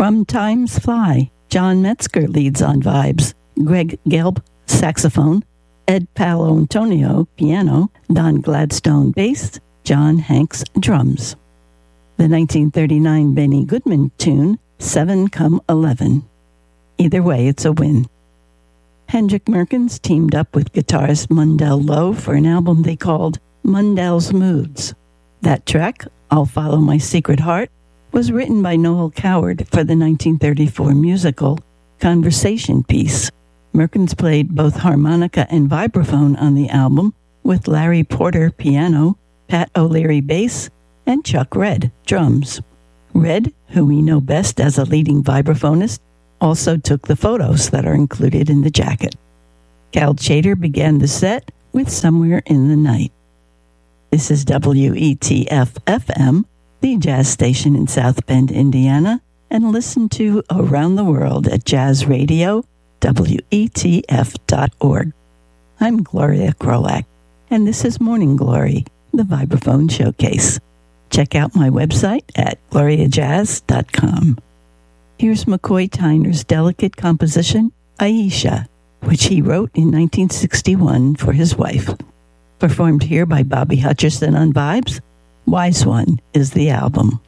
From Times Fly, John Metzger leads on vibes, Greg Gelb, saxophone, Ed Paolo-Antonio, piano, Don Gladstone, bass, John Hanks, drums. The 1939 Benny Goodman tune, 7 Come 11. Either way, it's a win. Hendrik Merkens teamed up with guitarist Mundell Lowe for an album they called Mundell's Moods. That track, I'll Follow My Secret Heart, was written by Noel Coward for the 1934 musical Conversation piece. Merkens played both harmonica and vibraphone on the album, with Larry Porter piano, Pat O'Leary bass, and Chuck Redd drums. Redd, who we know best as a leading vibraphonist, also took the photos that are included in the jacket. Cal Tjader began the set with Somewhere in the Night. This is WETF-FM, the jazz station in South Bend, Indiana, and listen to around the world at Jazz Radio, WETF.org. I'm Gloria Krolak, and this is Morning Glory, the Vibraphone Showcase. Check out my website at gloriajazz.com. Here's McCoy Tyner's delicate composition, Aisha, which he wrote in 1961 for his wife. Performed here by Bobby Hutcherson on Vibes, Wise One is the album.